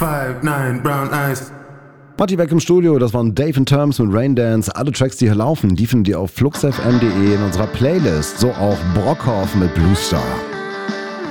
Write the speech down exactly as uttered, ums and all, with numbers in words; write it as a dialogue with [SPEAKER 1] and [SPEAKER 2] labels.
[SPEAKER 1] five nine brown eyes.
[SPEAKER 2] Matti weg im Studio, das waren Dave and Terms mit Raindance. Alle Tracks, die hier laufen, die findet ihr auf fluxfm punkt de in unserer Playlist. So auch Brockhoff mit Blue Star.